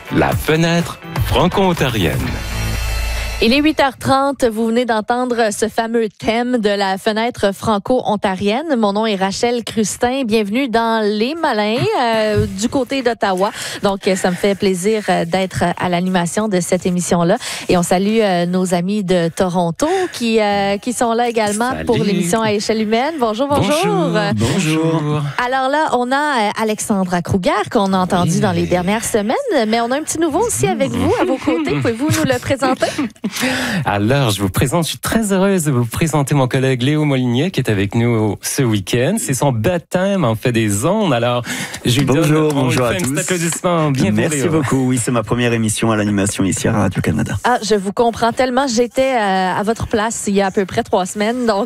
La fenêtre franco-ontarienne. Il est 8h30, vous venez d'entendre ce fameux thème de la fenêtre franco-ontarienne. Mon nom est Rachel Crustin, bienvenue dans Les Malins du côté d'Ottawa. Donc, ça me fait plaisir d'être à l'animation de cette émission-là. Et on salue nos amis de Toronto qui sont là également. Salut. Pour l'émission à échelle humaine. Bonjour. Bonjour. Alors là, on a Alexandra Kruger qu'on a entendu dans les dernières semaines, mais on a un petit nouveau aussi avec vous, à vos côtés. Pouvez-vous nous le présenter? Alors, je suis très heureuse de vous présenter mon collègue Léo Molinier qui est avec nous ce week-end. C'est son baptême en fait des ondes. Alors, je lui bonjour à tous. tous. Applaudissements. Merci beaucoup. Oui, c'est ma première émission à l'animation ici à Radio-Canada. Ah, je vous comprends tellement. J'étais à votre place il y a à peu près 3 semaines. Donc,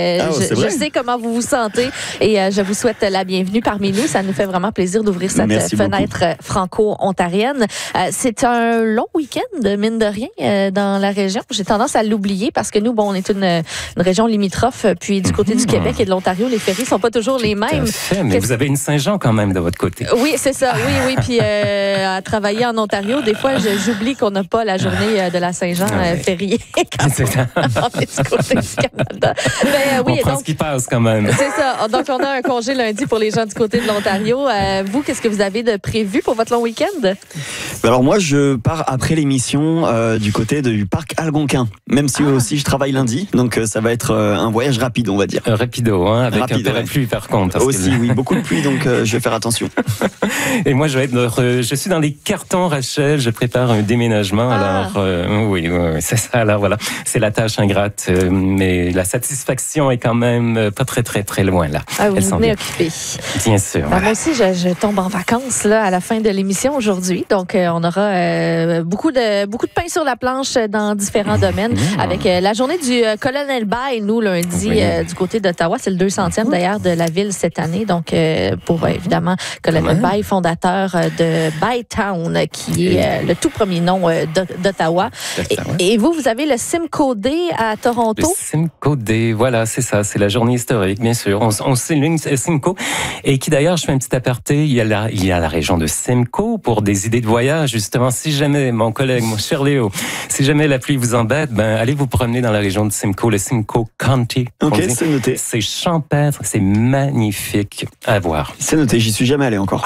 je sais comment vous vous sentez et je vous souhaite la bienvenue parmi nous. Ça nous fait vraiment plaisir d'ouvrir cette fenêtre franco-ontarienne. C'est un long week-end, mine de rien, dans la région. J'ai tendance à l'oublier parce que nous, on est une région limitrophe. Puis du côté du Québec et de l'Ontario, les ferries sont pas toujours les mêmes. Mais vous avez une Saint-Jean quand même de votre côté. Oui, c'est ça. Oui. Puis à travailler en Ontario, des fois, j'oublie qu'on n'a pas la journée de la Saint-Jean fériée quand on est du côté du Canada. On prend ce qui passe quand même. C'est ça. Donc, on a un congé lundi pour les gens du côté de l'Ontario. Vous, qu'est-ce que vous avez de prévu pour votre long week-end? Alors moi, je pars après l'émission du côté du parc Algonquin, même si aussi je travaille lundi, donc ça va être un voyage rapide, on va dire. Rapido, avec un peu de pluie par contre. Aussi, oui, beaucoup de pluie, donc je vais faire attention. Et moi, je suis dans les cartons, Rachel, je prépare un déménagement, alors oui, c'est ça, alors voilà, c'est la tâche ingrate, mais la satisfaction est quand même pas très loin, là. Vous vous tenez occupé. Bien sûr. Moi aussi, je tombe en vacances là, à la fin de l'émission aujourd'hui, donc on aura beaucoup de pain sur la planche dans différents domaines, avec la journée du Colonel Bay, nous, lundi, du côté d'Ottawa. C'est le 200e, d'ailleurs, de la ville cette année. Donc, pour, évidemment, Colonel Bay, fondateur de Bytown, qui est le tout premier nom d'Ottawa. Et vous avez le Simcoe Day à Toronto? Le Simcoe Day, voilà, c'est ça. C'est la journée historique, bien sûr. On souligne Simcoe. Et qui, d'ailleurs, je fais un petit aparté, il y a la région de Simcoe pour des idées de voyage. Justement, si jamais, mon collègue, mon cher Léo, si jamais la pluie vous embête, allez vous promener dans la région de Simcoe, le Simcoe County. Ok, c'est noté. C'est champêtre, c'est magnifique à voir. C'est noté, j'y suis jamais allé encore.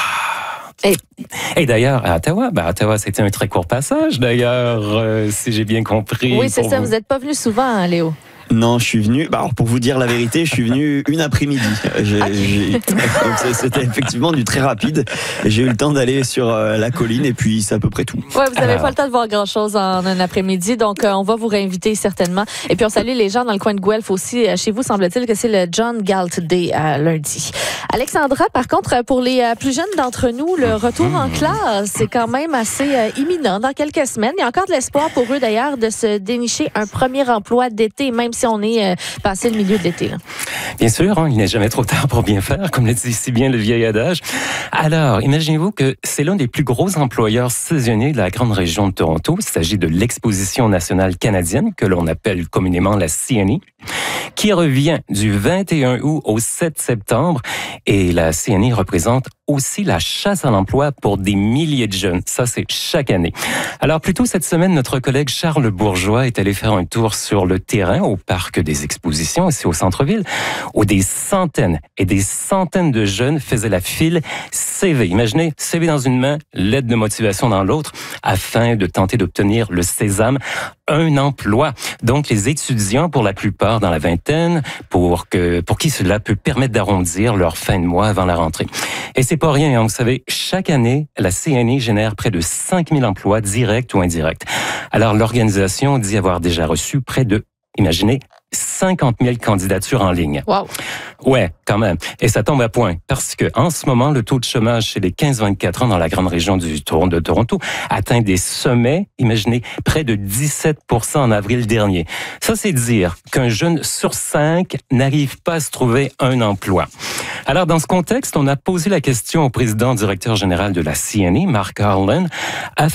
Et d'ailleurs, à Ottawa, c'était un très court passage, d'ailleurs, si j'ai bien compris. Oui, c'est ça, vous n'êtes pas venu souvent, hein, Léo? Non, je suis venu, alors pour vous dire la vérité, je suis venu une après-midi. Donc c'était effectivement du très rapide. J'ai eu le temps d'aller sur la colline et puis c'est à peu près tout. Ouais, vous n'avez pas le temps de voir grand-chose en un après-midi, donc on va vous réinviter certainement. Et puis on salue les gens dans le coin de Guelph aussi. Chez vous, semble-t-il que c'est le John Galt Day lundi. Alexandra, par contre, pour les plus jeunes d'entre nous, le retour en classe, c'est quand même assez imminent. Dans quelques semaines, il y a encore de l'espoir pour eux d'ailleurs de se dénicher un premier emploi d'été, même si on est passé le milieu de l'été. Là. Bien sûr, il n'est jamais trop tard pour bien faire, comme le dit si bien le vieil adage. Alors, imaginez-vous que c'est l'un des plus gros employeurs saisonniers de la grande région de Toronto. Il s'agit de l'Exposition nationale canadienne, que l'on appelle communément la CNE, qui revient du 21 août au 7 septembre. Et la CNE représente aussi la chasse à l'emploi pour des milliers de jeunes. Ça, c'est chaque année. Alors, plus tôt cette semaine, notre collègue Charles Bourgeois est allé faire un tour sur le terrain au parc des expositions, ici au centre-ville, où des centaines et des centaines de jeunes faisaient la file CV. Imaginez, CV dans une main, lettre de motivation dans l'autre, afin de tenter d'obtenir le sésame, un emploi. Donc, les étudiants, pour la plupart dans la vingtaine, pour qui cela peut permettre d'arrondir leur fin de mois avant la rentrée. Et c'est pas rien, vous savez, chaque année, la CNE génère près de 5000 emplois directs ou indirects. Alors, l'organisation dit avoir déjà reçu près de, imaginez, 50 000 candidatures en ligne. Wow. Ouais, quand même. Et ça tombe à point. Parce que, en ce moment, le taux de chômage chez les 15-24 ans dans la grande région de Toronto atteint des sommets, imaginez, près de 17% en avril dernier. Ça, c'est dire qu'un jeune sur 5 n'arrive pas à se trouver un emploi. Alors, dans ce contexte, on a posé la question au président directeur général de la CNE, Mark Harlan,